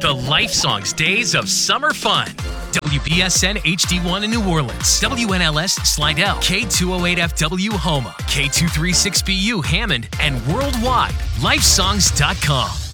The Life Songs Days of Summer Fun. WBSN HD1 in New Orleans, WNLS Slidell, K208FW Houma, K236BU Hammond, and worldwide, lifesongs.com.